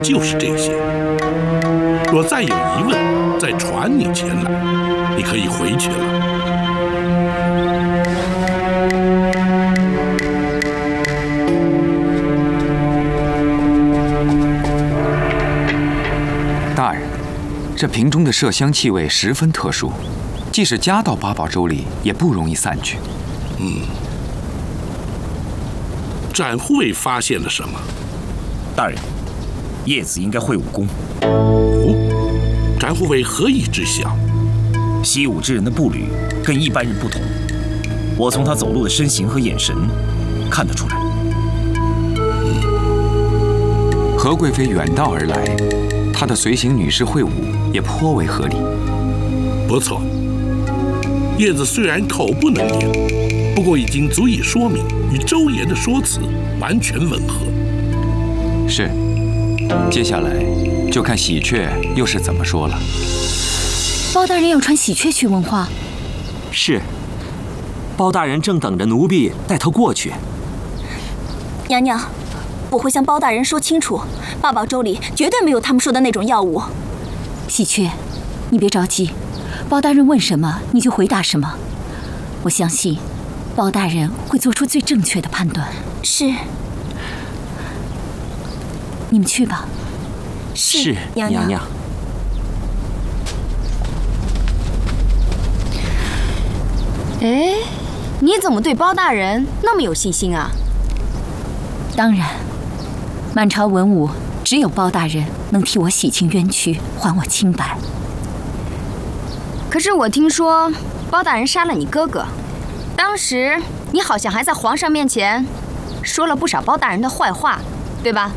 就是这些。若再有疑问，再传你前来，你可以回去了。 大人，这瓶中的麝香气味十分特殊，即使加到八宝粥里，也不容易散去。 展护卫发现了什么？ 大人，叶子应该会武功。 哦，展护卫何以知晓？ 习武之人的步履跟一般人不同，我从他走路的身形和眼神看得出来。 何贵妃远道而来，她的随行女士会武也颇为合理。 不错，叶子虽然口不能言，不过已经足以说明与周延的说辞完全吻合。 是，接下来就看喜鹊又是怎么说了。 包大人要传喜鹊去问话。 是，包大人正等着奴婢带他过去。 娘娘，我会向包大人说清楚，八宝粥里绝对没有他们说的那种药物。 喜鹊，你别着急，包大人问什么你就回答什么。我相信包大人会做出最正确的判断。 是。 你们去吧。 是，娘娘。 哎，你怎么对包大人那么有信心啊？ 当然，满朝文武只有包大人能替我洗清冤屈，还我清白。 可是我听说包大人杀了你哥哥，当时你好像还在皇上面前说了不少包大人的坏话，对吧？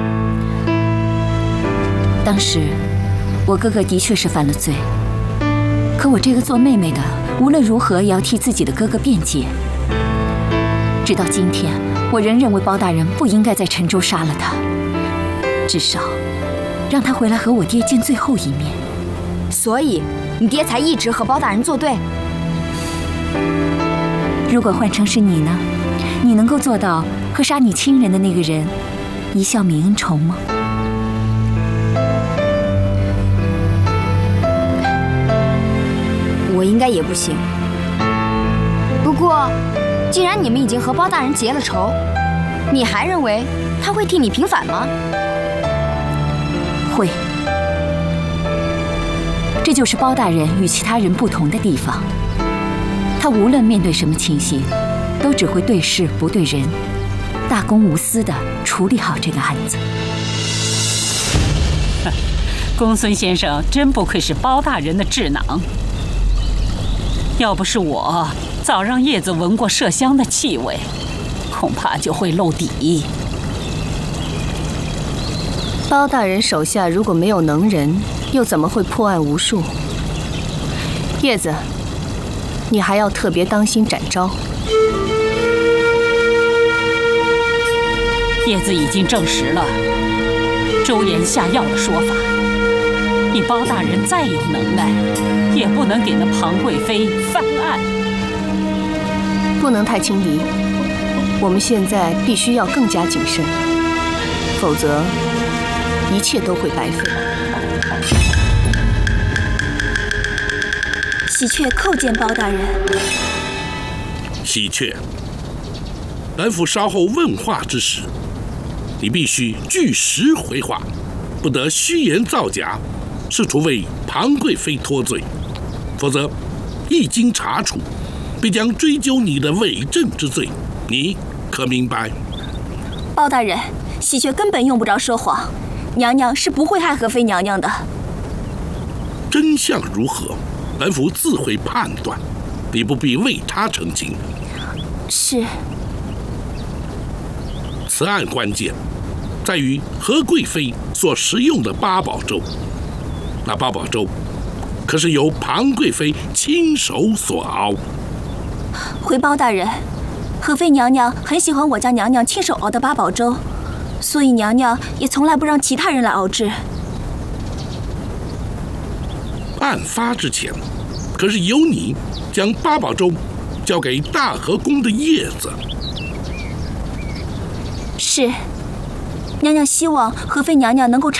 当时我哥哥的确是犯了罪，可我这个做妹妹的无论如何也要替自己的哥哥辩解。直到今天，我仍认为包大人不应该在陈州杀了他，至少让他回来和我爹见最后一面。 所以你爹才一直和包大人作对。 如果换成是你呢？你能够做到和杀你亲人的那个人一笑泯恩仇吗？ 我应该也不行。不过，既然你们已经和包大人结了仇，你还认为他会替你平反吗？ 会。这就是包大人与其他人不同的地方。他无论面对什么情形，都只会对事不对人，大公无私地处理好这个案子。 公孙先生真不愧是包大人的智囊。要不是我早让叶子闻过麝香的气味，恐怕就会露底。 包大人手下如果没有能人，又怎么会破案无数？叶子，你还要特别当心展昭。 叶子已经证实了周延下药的说法，你包大人再有能耐，也不能给那庞贵妃翻案。 不能太轻敌，我们现在必须要更加谨慎，否则一切都会白费。 喜鹊叩见包大人。 喜鹊，兰府稍后问话之时，你必须据实回话，不得虚言造假，试图为庞贵妃脱罪，否则一经查处，必将追究你的伪证之罪。你可明白？ 包大人，喜鹊根本用不着说谎，娘娘是不会害何妃娘娘的。 真相如何，兰府自会判断，你不必为他澄清。 是。 此案关键在于何贵妃所食用的八宝粥，那八宝粥可是由庞贵妃亲手所熬。 回包大人，何妃娘娘很喜欢我家娘娘亲手熬的八宝粥，所以娘娘也从来不让其他人来熬制。 案发之前，可是由你将八宝粥交给大和宫的叶子。 是。 娘娘希望和妃娘娘能够